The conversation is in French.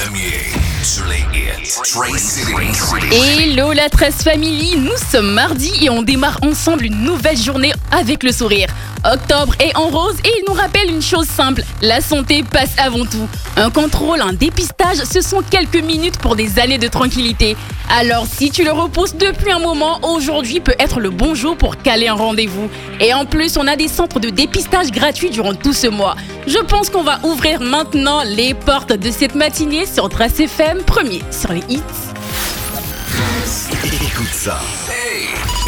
premier sur les hits. Trace City. Hello la Trace Family, nous sommes mardi et on démarre ensemble une nouvelle journée avec le sourire. Octobre est en rose et il nous rappelle une chose simple, la santé passe avant tout. Un contrôle, un dépistage, ce sont quelques minutes pour des années de tranquillité. Alors si tu le repousses depuis un moment, aujourd'hui peut être le bon jour pour caler un rendez-vous. Et en plus, on a des centres de dépistage gratuits durant tout ce mois. Je pense qu'on va ouvrir maintenant les portes de cette matinée sur Trace FM, premier sur les hits. Écoute ça. Hey!